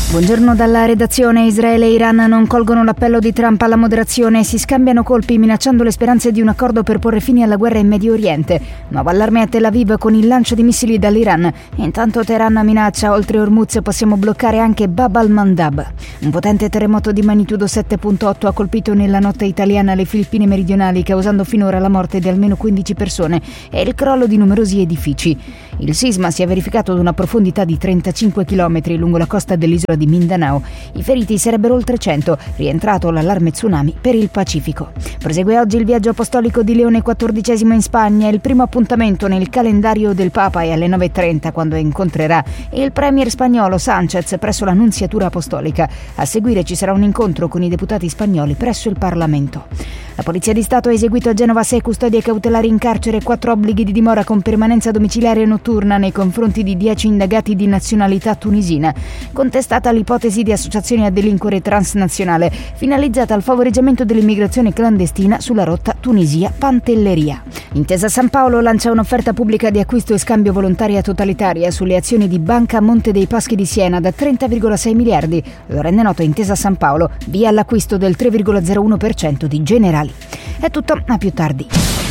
Buongiorno dalla redazione. Israele e Iran non colgono l'appello di Trump alla moderazione e si scambiano colpi minacciando le speranze di un accordo per porre fine alla guerra in Medio Oriente. Nuovo allarme a Tel Aviv con il lancio di missili dall'Iran. Intanto Teheran minaccia, oltre Hormuz possiamo bloccare anche Bab al-Mandab. Un potente terremoto di magnitudo 7.8 ha colpito nella notte italiana le Filippine meridionali, causando finora la morte di almeno 15 persone e il crollo di numerosi edifici. Il sisma si è verificato ad una profondità di 35 km lungo la costa dell'isola di Mindanao. I feriti sarebbero oltre 100, rientrato l'allarme tsunami per il Pacifico. Prosegue oggi il viaggio apostolico di Leone XIV in Spagna. Il primo appuntamento nel calendario del Papa è alle 9:30, quando incontrerà il premier spagnolo Sánchez presso la Nunziatura Apostolica. A seguire ci sarà un incontro con i deputati spagnoli presso il Parlamento. La Polizia di Stato ha eseguito a Genova 6 custodie cautelari in carcere e 4 obblighi di dimora con permanenza domiciliare notturna nei confronti di 10 indagati di nazionalità tunisina, contestata l'ipotesi di associazione a delinquere transnazionale finalizzata al favoreggiamento dell'immigrazione clandestina sulla rotta Tunisia-Pantelleria. Intesa San Paolo lancia un'offerta pubblica di acquisto e scambio volontaria totalitaria sulle azioni di Banca Monte dei Paschi di Siena da 30,6 miliardi. Lo rende noto Intesa San Paolo, via all'acquisto del 3,01% di Generali. È tutto, a più tardi.